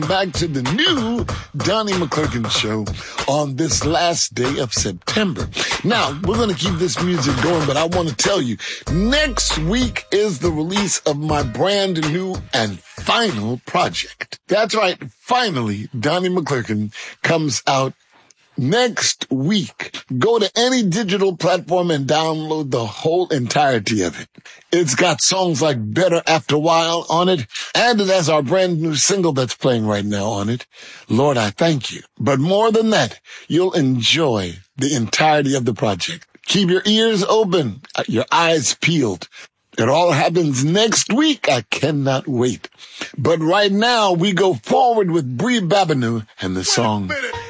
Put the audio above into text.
Back to the new Donnie McClurkin show on this last day of September. Now, we're going to keep this music going, but I want to tell you, next week is the release of my brand new and final project. That's right. Finally, Donnie McClurkin comes out next week. Go to any digital platform and download the whole entirety of it. It's got songs like Better After a While on it, and it has our brand new single that's playing right now on it, Lord, I Thank You. But more than that, you'll enjoy the entirety of the project. Keep your ears open, your eyes peeled. It all happens next week. I cannot wait. But right now, we go forward with Bree Babineau and the song